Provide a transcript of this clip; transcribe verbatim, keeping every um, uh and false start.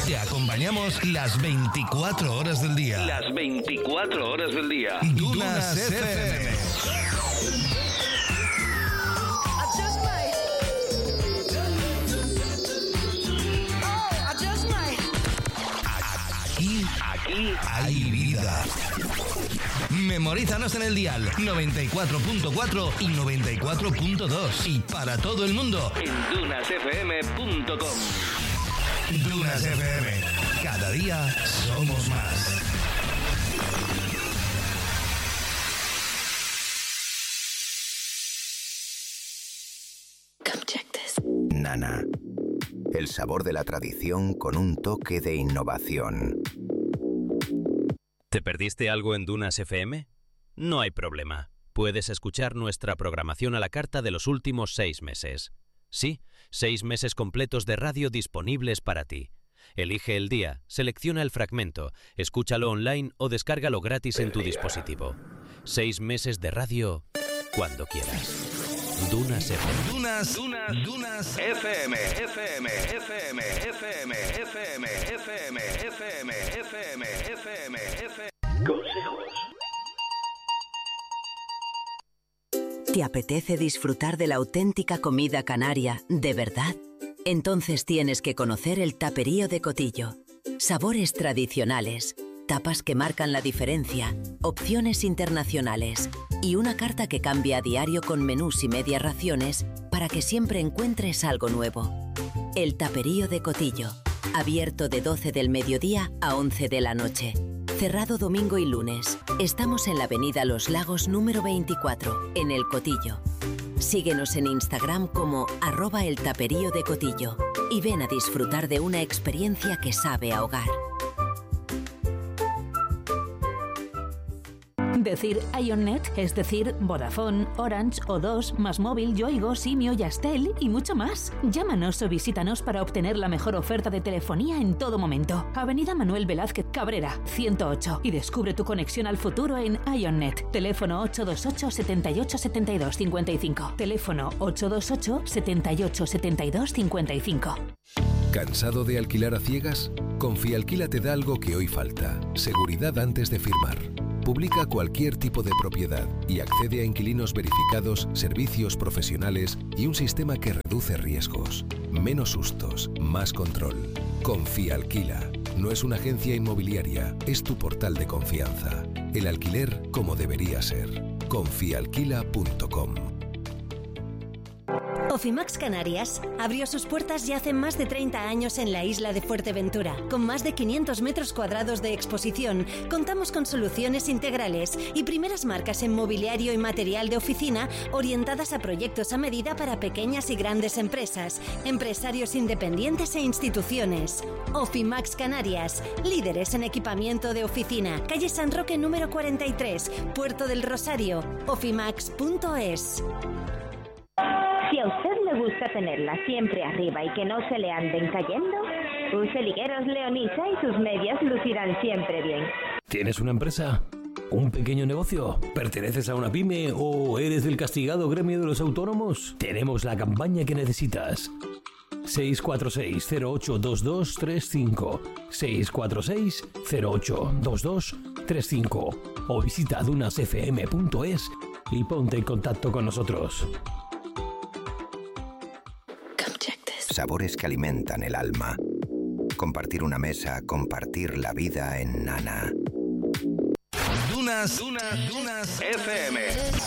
Te acompañamos las veinticuatro horas del día. Las veinticuatro horas del día. Dunas F M. Aquí, aquí hay vida. Memorízanos en el dial noventa y cuatro punto cuatro y noventa y cuatro punto dos. Y para todo el mundo en dunas f m punto com. Dunas F M. Cada día somos más. Come check this. Nana. El sabor de la tradición con un toque de innovación. ¿Te perdiste algo en Dunas F M? No hay problema. Puedes escuchar nuestra programación a la carta de los últimos seis meses. Sí, seis meses completos de radio disponibles para ti. Elige el día, selecciona el fragmento, escúchalo online o descárgalo gratis en tu dispositivo. Seis meses de radio cuando quieras. Dunas F M. Dunas, Dunas, Dunas F M, F M, F M, F M, F M, F M, F M, F M, F M, F M. Consejos. ¿Te apetece disfrutar de la auténtica comida canaria, de verdad? Entonces tienes que conocer el Taperío de Cotillo. Sabores tradicionales, tapas que marcan la diferencia, opciones internacionales y una carta que cambia a diario con menús y medias raciones para que siempre encuentres algo nuevo. El Taperío de Cotillo, abierto de doce del mediodía a once de la noche. Cerrado domingo y lunes. Estamos en la avenida Los Lagos número veinticuatro, en El Cotillo. Síguenos en Instagram como arroba el taperío de Cotillo y ven a disfrutar de una experiencia que sabe a hogar. Decir IONNET es decir Vodafone, Orange, O dos, Más Móvil, Yoigo, Simio, Yastel y mucho más. Llámanos o visítanos para obtener la mejor oferta de telefonía en todo momento. Avenida Manuel Velázquez Cabrera, ciento ocho, y descubre tu conexión al futuro en IONNET. Teléfono ocho dos ocho, siete ocho, siete dos cinco cinco. Teléfono ocho dos ocho, siete ocho, siete dos cinco cinco. ¿Cansado de alquilar a ciegas? Confialquila te da algo que hoy falta: seguridad antes de firmar. Publica cualquier tipo de propiedad y accede a inquilinos verificados, servicios profesionales y un sistema que reduce riesgos. Menos sustos, más control. Confialquila. No es una agencia inmobiliaria, es tu portal de confianza. El alquiler como debería ser. confialquila punto com. Ofimax Canarias abrió sus puertas ya hace más de treinta años en la isla de Fuerteventura. Con más de quinientos metros cuadrados de exposición, contamos con soluciones integrales y primeras marcas en mobiliario y material de oficina orientadas a proyectos a medida para pequeñas y grandes empresas, empresarios independientes e instituciones. Ofimax Canarias, líderes en equipamiento de oficina. Calle San Roque número cuarenta y tres, Puerto del Rosario. ofimax punto es. Si a usted le gusta tenerla siempre arriba y que no se le anden cayendo, use ligueros Leonisa y sus medias lucirán siempre bien. ¿Tienes una empresa? ¿Un pequeño negocio? ¿Perteneces a una pyme o eres del castigado gremio de los autónomos? Tenemos la campaña que necesitas. seis cuatro seis, cero ocho dos dos tres cinco seis cuatro seis, cero ocho dos dos tres cinco o visita dunas f m punto es y ponte en contacto con nosotros. Sabores que alimentan el alma. Compartir una mesa, compartir la vida en Nana. Dunas, Dunas, Dunas F M.